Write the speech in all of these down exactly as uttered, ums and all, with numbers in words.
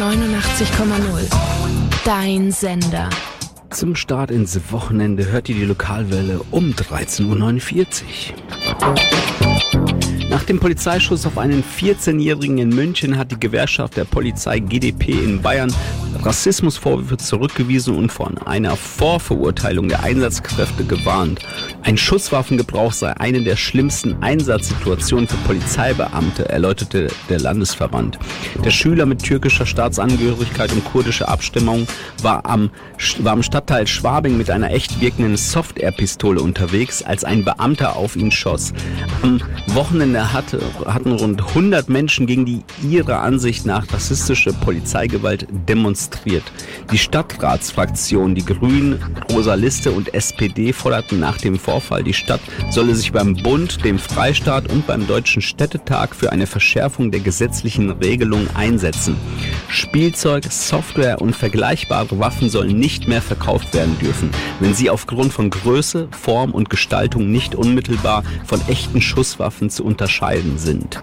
neunundachtzig Komma null. Dein Sender. Zum Start ins Wochenende hört ihr die Lokalwelle um dreizehn Uhr neunundvierzig. Nach dem Polizeischuss auf einen vierzehnjährigen in München hat die Gewerkschaft der Polizei G d P in Bayern Rassismusvorwürfe zurückgewiesen und von einer Vorverurteilung der Einsatzkräfte gewarnt. Ein Schusswaffengebrauch sei eine der schlimmsten Einsatzsituationen für Polizeibeamte, erläuterte der Landesverband. Der Schüler mit türkischer Staatsangehörigkeit und kurdischer Abstammung war am, war am Stadtteil Schwabing mit einer echt wirkenden Soft-Air-Pistole unterwegs, als ein Beamter auf ihn schoss. Am Wochenende hatte, hatten rund hundert Menschen gegen die ihrer Ansicht nach rassistische Polizeigewalt demonstriert. Die Stadtratsfraktionen, die Grünen, Rosa Liste und S P D forderten nach dem Vorfall, die Stadt solle sich beim Bund, dem Freistaat und beim Deutschen Städtetag für eine Verschärfung der gesetzlichen Regelungen einsetzen. Spielzeug, Software und vergleichbare Waffen sollen nicht mehr verkauft werden dürfen, wenn sie aufgrund von Größe, Form und Gestaltung nicht unmittelbar von echten Schusswaffen zu unterscheiden sind.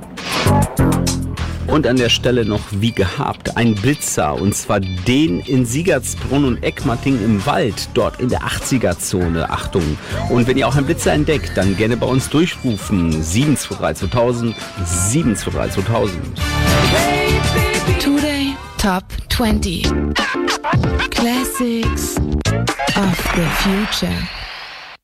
Und an der Stelle noch wie gehabt ein Blitzer, und zwar den in Siegertsbrunn und Eckmatting im Wald, dort in der achtziger-Zone. Achtung! Und wenn ihr auch einen Blitzer entdeckt, dann gerne bei uns durchrufen. sieben zwei drei zweitausend, sieben zwei drei zweitausend. Today Top zwanzig. Classics of the Future.